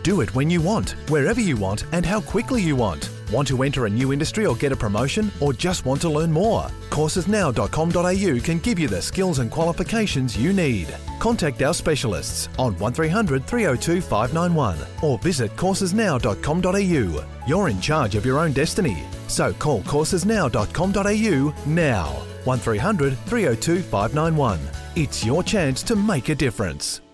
do it when you want, wherever you want, and how quickly you want. Want to enter a new industry or get a promotion, or just want to learn more? Coursesnow.com.au can give you the skills and qualifications you need. Contact our specialists on 1300 302 591 or visit coursesnow.com.au. You're in charge of your own destiny, so call coursesnow.com.au now. 1300 302 591. It's your chance to make a difference.